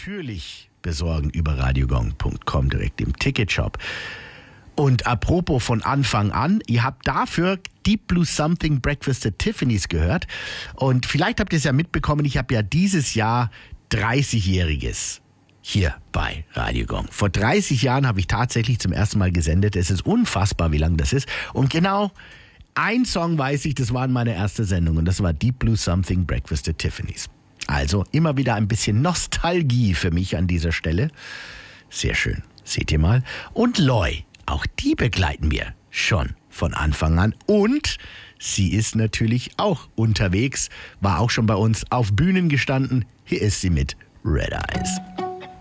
natürlich besorgen über radiogong.com direkt im Ticketshop. Und apropos von Anfang an, ihr habt dafür Deep Blue Something Breakfast at Tiffany's gehört. Und vielleicht habt ihr es ja mitbekommen, ich habe ja dieses Jahr 30-Jähriges hier bei Radio Gong. Vor 30 Jahren habe ich tatsächlich zum ersten Mal gesendet. Es ist unfassbar, wie lang das ist. Und genau ein Song weiß ich, das war meine erste Sendung. Und das war Deep Blue Something Breakfast at Tiffany's. Also immer wieder ein bisschen Nostalgie für mich an dieser Stelle. Sehr schön, seht ihr mal. Und Loy, auch die begleiten wir schon von Anfang an. Und sie ist natürlich auch unterwegs, war auch schon bei uns auf Bühnen gestanden. Hier ist sie mit Red Eyes.